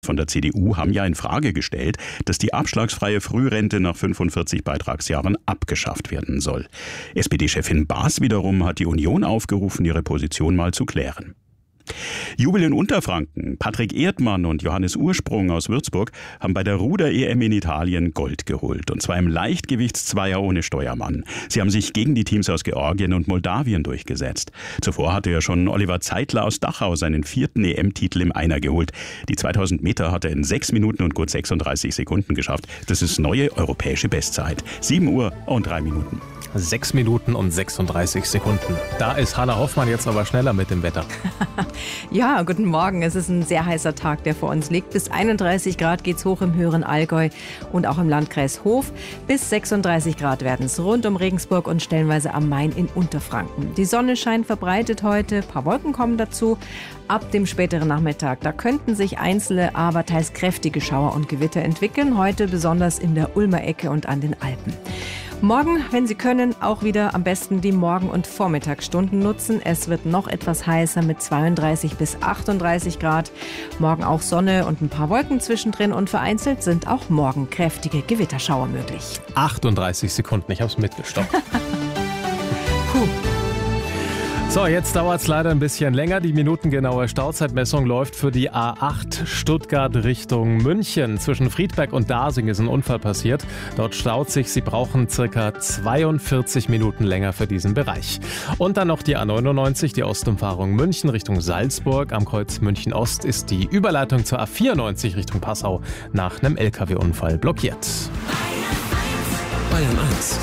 von der CDU haben ja in Frage gestellt, dass die abschlagsfreie Frührente nach 45 Beitragsjahren abgeschafft werden soll. SPD-Chefin Baas wiederum hat die Union aufgerufen, ihre Position mal zu klären. Jubel in Unterfranken. Patrick Erdmann und Johannes Ursprung aus Würzburg haben bei der Ruder-EM in Italien Gold geholt. Und zwar im Leichtgewichtszweier ohne Steuermann. Sie haben sich gegen die Teams aus Georgien und Moldawien durchgesetzt. Zuvor hatte ja schon Oliver Zeitler aus Dachau seinen 4. EM-Titel im Einer geholt. Die 2000 Meter hat er in 6 Minuten und gut 36 Sekunden geschafft. Das ist neue europäische Bestzeit. 7 Uhr und 3 Minuten. 6 Minuten und 36 Sekunden. Da ist Hanna Hoffmann jetzt aber schneller mit dem Wetter. Ja, guten Morgen. Es ist ein sehr heißer Tag, der vor uns liegt. Bis 31 Grad geht's hoch im höheren Allgäu und auch im Landkreis Hof. Bis 36 Grad werden es rund um Regensburg und stellenweise am Main in Unterfranken. Die Sonne scheint verbreitet heute, ein paar Wolken kommen dazu. Ab dem späteren Nachmittag, da könnten sich einzelne, aber teils kräftige Schauer und Gewitter entwickeln. Heute besonders in der Ulmer Ecke und an den Alpen. Morgen, wenn Sie können, auch wieder am besten die Morgen- und Vormittagsstunden nutzen. Es wird noch etwas heißer mit 32 bis 38 Grad. Morgen auch Sonne und ein paar Wolken zwischendrin und vereinzelt sind auch morgen kräftige Gewitterschauer möglich. 38 Sekunden, ich habe es mitgestoppt. Puh. So, jetzt dauert es leider ein bisschen länger. Die minutengenaue Stauzeitmessung läuft für die A8 Stuttgart Richtung München. Zwischen Friedberg und Dasing ist ein Unfall passiert. Dort staut sich. Sie brauchen circa 42 Minuten länger für diesen Bereich. Und dann noch die A99, die Ostumfahrung München Richtung Salzburg. Am Kreuz München Ost ist die Überleitung zur A94 Richtung Passau nach einem LKW-Unfall blockiert. Bayern 1.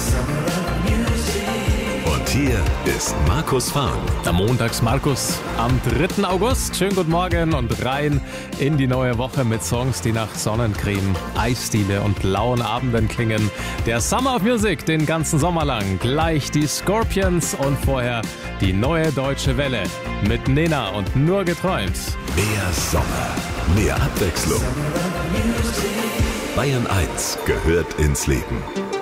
Und hier ist Markus Fahren. Der Montags-Markus am 3. August. Schönen guten Morgen und rein in die neue Woche mit Songs, die nach Sonnencreme, Eisdiele und blauen Abenden klingen. Der Summer of Music den ganzen Sommer lang. Gleich die Scorpions und vorher die neue deutsche Welle mit Nena und Nur geträumt. Mehr Sommer, mehr Abwechslung. Bayern 1 gehört ins Leben.